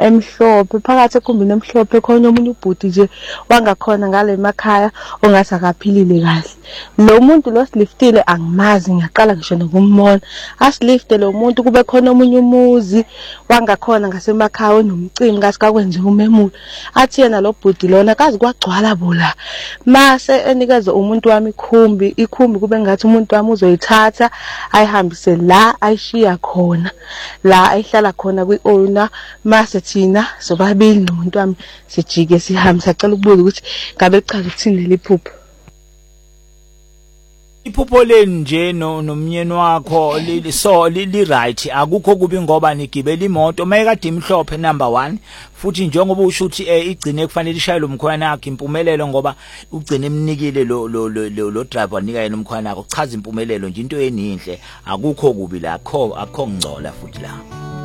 emhlophe phakathi ekhumbini emhlophe khona omunye ubhuti nje wangakhona ngale emakhaya ongathi akaphilile kahle. Lo muntu lo siliftile angimazi, ngiyaqala ngisho nokumbona. Asilifte lo muntu kube khona omunye umuzi wangakhona ngasemakhaya onomcimbi kasikakwenze umemulo. Athi yena lo bhuti lona kazi kwagcwala bola. Mase enikeza umuntu wami ikhumbi kube ngathi umuntu wami uzoyithatha ayihambise la ayishiya khona, la ayihlala khona kwi-owner. Mase thina sobabili nomuntu wami sijike sihambe. Sacela ukubuza ukuthi ngabe kuchaza ukuthini liphupho. Iphupho leni nje nomnyeni wakho li right, akukho kubi ngoba nigibela imoto mayekade imhlophe number 1, futhi njengoba usho ukuthi igcine kufanele ishayele umkhwana wakhe impumelelo ngoba ugcine emnikile lo driver nika yena umkhwana wakhe, kuchaza impumelelo nje into eninhle, akukho kubi la, akho ngcola futhi la.